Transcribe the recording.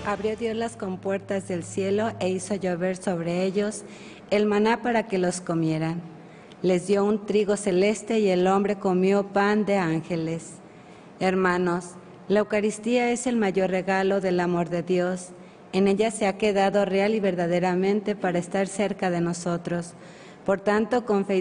Abrió Dios las compuertas del cielo e hizo llover sobre ellos el maná para que los comieran. Les dio un trigo celeste y el hombre comió pan de ángeles. Hermanos, la Eucaristía es el mayor regalo del amor de Dios. En ella se ha quedado real y verdaderamente para estar cerca de nosotros. Por tanto, con fe y